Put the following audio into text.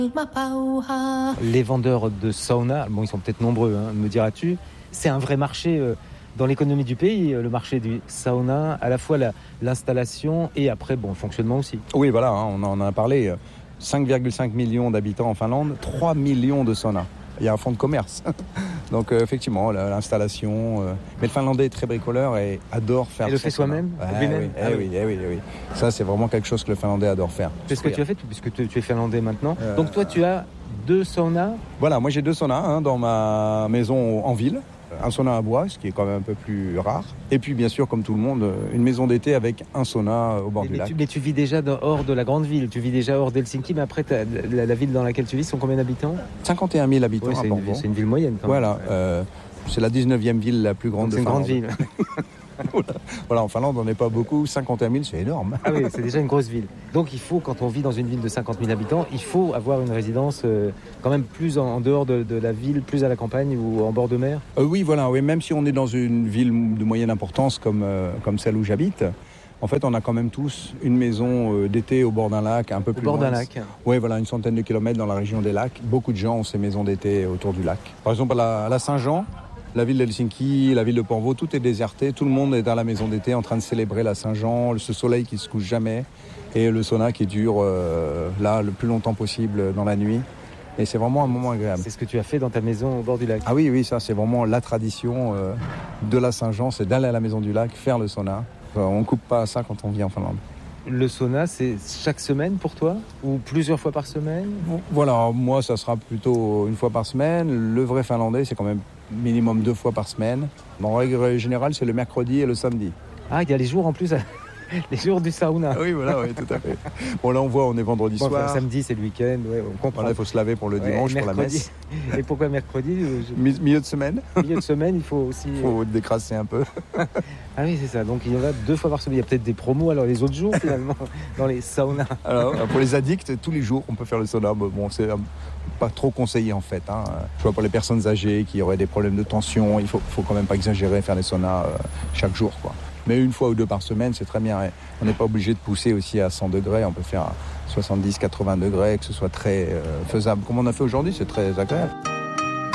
Les vendeurs de sauna, bon, ils sont peut-être nombreux, me diras-tu. C'est un vrai marché dans l'économie du pays, le marché du sauna, à la fois l'installation et après, bon, le fonctionnement aussi. Oui, voilà, on en a parlé. 5,5 millions d'habitants en Finlande, 3 millions de saunas. Il y a un fonds de commerce. Donc effectivement, l'installation. Mais le Finlandais est très bricoleur et adore faire. Et le fait soi-même lui-même. Oui. Ça, c'est vraiment quelque chose que le Finlandais adore faire. C'est ce que tu as fait, puisque tu es finlandais maintenant. Donc toi, tu as 2 saunas. Voilà, moi j'ai 2 saunas dans ma maison en ville. Un sauna à bois, ce qui est quand même un peu plus rare. Et puis bien sûr, comme tout le monde, une maison d'été avec un sauna au bord du lac. Mais tu vis déjà hors de la grande ville, tu vis déjà hors d'Helsinki, mais après la ville dans laquelle tu vis, sont combien d'habitants ? 51 000 habitants à Porvoo. C'est une ville moyenne quand même. Voilà, c'est la 19e ville la plus grande de Finlande. C'est une grande ville. Voilà, en Finlande, on n'est pas beaucoup. 51 000, c'est énorme. Ah oui, c'est déjà une grosse ville. Donc il faut, quand on vit dans une ville de 50 000 habitants, il faut avoir une résidence quand même plus en dehors de la ville, plus à la campagne ou en bord de mer. Oui, même si on est dans une ville de moyenne importance comme celle où j'habite, en fait, on a quand même tous une maison d'été au bord d'un lac, un peu plus loin. Au bord d'un lac. Oui, voilà, une centaine de kilomètres dans la région des lacs. Beaucoup de gens ont ces maisons d'été autour du lac. Par exemple, à la Saint-Jean, la ville d'Helsinki, la ville de Porvoo, tout est déserté. Tout le monde est à la maison d'été en train de célébrer la Saint-Jean, ce soleil qui ne se couche jamais et le sauna qui dure là le plus longtemps possible dans la nuit. Et c'est vraiment un moment agréable. C'est ce que tu as fait dans ta maison au bord du lac. Ah oui, ça c'est vraiment la tradition de la Saint-Jean, c'est d'aller à la maison du lac, faire le sauna. On ne coupe pas à ça quand on vit en Finlande. Le sauna, c'est chaque semaine pour toi ou plusieurs fois par semaine ? Voilà, moi ça sera plutôt une fois par semaine. Le vrai finlandais, c'est quand même minimum 2 fois par semaine. En règle générale, c'est le mercredi et le samedi. Ah, il y a les jours en plus, les jours du sauna. Oui, voilà, tout à fait. Bon, là on voit, on est vendredi soir. Samedi, c'est le week-end, on comprend. Voilà, il faut se laver pour le dimanche, pour la messe. Et pourquoi mercredi Milieu de semaine. Milieu de semaine, il faut aussi... Il faut décrasser un peu. Ah oui, c'est ça. Donc il y en a 2 fois par semaine. Il y a peut-être des promos alors les autres jours finalement dans les saunas. Alors pour les addicts, tous les jours on peut faire le sauna. Bon, c'est pas trop conseillé en fait. Je vois pour les personnes âgées qui auraient des problèmes de tension, il faut quand même pas exagérer, faire les saunas chaque jour, quoi. Mais 1 fois ou 2 par semaine, c'est très bien. On n'est pas obligé de pousser aussi à 100 degrés. On peut faire à 70-80 degrés, que ce soit très faisable. Comme on a fait aujourd'hui, c'est très agréable.